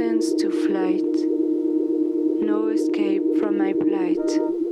sense to flight, no escape from my plight.